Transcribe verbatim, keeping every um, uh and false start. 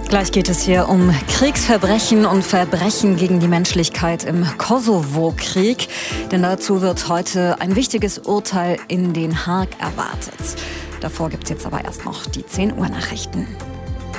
Gleich geht es hier um Kriegsverbrechen und Verbrechen gegen die Menschlichkeit im Kosovo-Krieg. Denn dazu wird heute ein wichtiges Urteil in Den Haag erwartet. Davor gibt es jetzt aber erst noch die zehn Uhr Nachrichten.